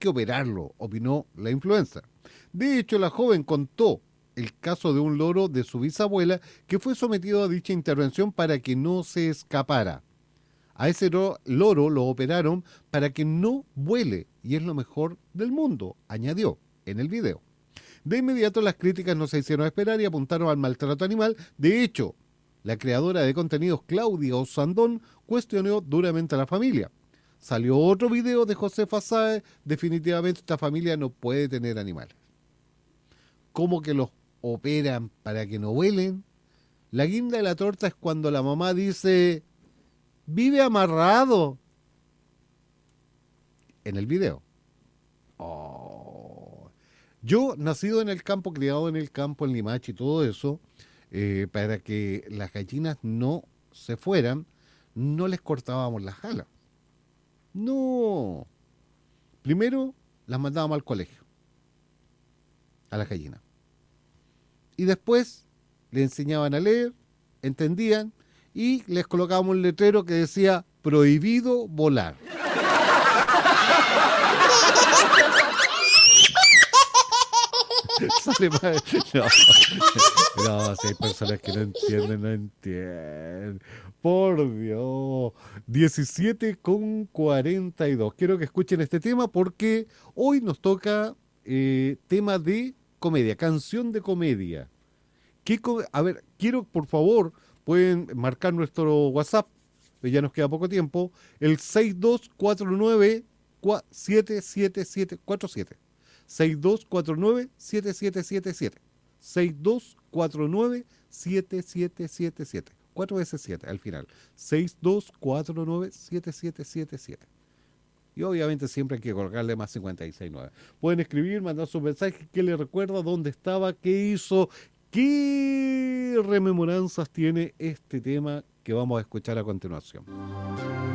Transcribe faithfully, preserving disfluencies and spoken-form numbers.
que operarlo, opinó la influencer. De hecho, la joven contó el caso de un loro de su bisabuela que fue sometido a dicha intervención para que no se escapara. A ese loro lo operaron para que no vuele y es lo mejor del mundo, añadió en el video. De inmediato las críticas no se hicieron esperar y apuntaron al maltrato animal. De hecho, la creadora de contenidos Claudia Osandón cuestionó duramente a la familia. Salió otro video de Josefa Sáez, definitivamente esta familia no puede tener animales. ¿Cómo que los operan para que no vuelen? La guinda de la torta es cuando la mamá dice, vive amarrado, en el video. Oh. Yo, nacido en el campo, criado en el campo, en Limache y todo eso, eh, para que las gallinas no se fueran, no les cortábamos las alas. No. Primero las mandábamos al colegio, a las gallinas. Y después les enseñaban a leer, entendían, y les colocábamos un letrero que decía, prohibido volar. Sale mal. No, no, si hay personas que no entienden, no entienden. Por Dios. diecisiete con cuarenta y dos. Quiero que escuchen este tema porque hoy nos toca eh, tema de comedia, canción de comedia. ¿Qué co- A ver, quiero, por favor, pueden marcar nuestro WhatsApp, que ya nos queda poco tiempo, el seis dos cuatro nueve siete siete siete cuatro siete. seis dos cuatro nueve siete siete siete siete. seis dos cuatro nueve siete siete siete siete. Cuatro veces siete al final. seis dos cuatro nueve siete siete siete siete. Y obviamente siempre hay que colocarle más cincuenta y seis nueve. Pueden escribir, mandar sus mensajes, qué le recuerda, dónde estaba, qué hizo, qué rememoranzas tiene este tema que vamos a escuchar a continuación.